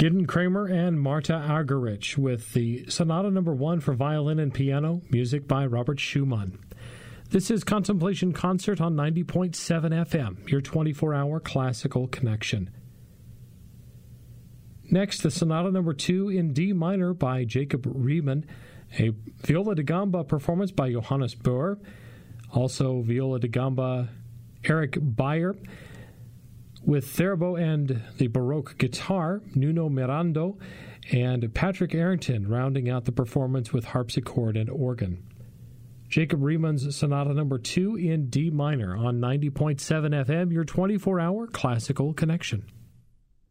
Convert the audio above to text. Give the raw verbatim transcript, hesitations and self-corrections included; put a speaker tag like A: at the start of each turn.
A: Gideon Kramer and Marta Argerich with the Sonata Number One for violin and piano, music by Robert Schumann. This is Contemplation Concert on ninety point seven F M, your twenty-four hour classical connection. Next, the Sonata Number Two in D minor by Jacob Riemann, a viola da gamba performance by Johannes Boer, also viola da gamba Eric Beyer, with theremin and the Baroque guitar, Nuno Mirando, and Patrick Arrington rounding out the performance with harpsichord and organ. Jacob Riemann's Sonata Number Two in D minor on ninety point seven F M, your twenty-four hour classical connection.